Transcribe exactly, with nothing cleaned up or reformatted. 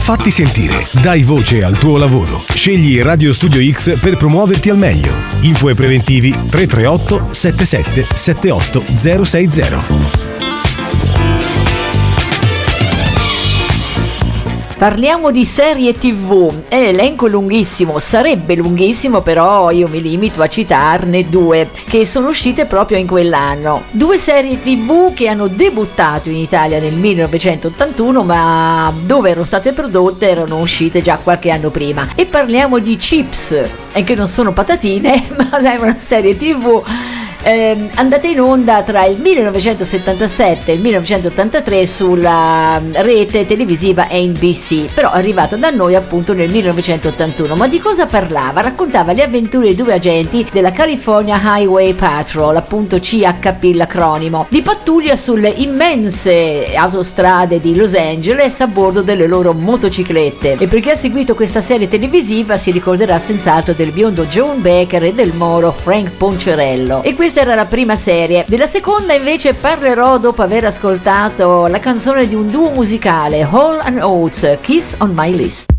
Fatti sentire, dai voce al tuo lavoro. Scegli Radio Studio X per promuoverti al meglio. Info e preventivi tre tre otto sette sette sette otto zero sei zero. Parliamo di serie tivù, è elenco lunghissimo, sarebbe lunghissimo, però io mi limito a citarne due che sono uscite proprio in quell'anno. Due serie tivù che hanno debuttato in Italia nel millenovecentottantuno, ma dove erano state prodotte erano uscite già qualche anno prima. E parliamo di Chips, e che non sono patatine, ma è una serie tivù Eh, andata in onda tra il millenovecentosettantasette e il millenovecentottantatré sulla rete televisiva N B C, però è arrivata da noi appunto nel millenovecentottantuno. Ma di cosa parlava? Raccontava le avventure di due agenti della California Highway Patrol, appunto C H P l'acronimo, di pattuglia sulle immense autostrade di Los Angeles a bordo delle loro motociclette. E per chi ha seguito questa serie televisiva si ricorderà senz'altro del biondo John Baker e del moro Frank Poncherello. E questa era la prima serie. Della seconda invece parlerò dopo aver ascoltato la canzone di un duo musicale, Hall and Oates, Kiss on My List.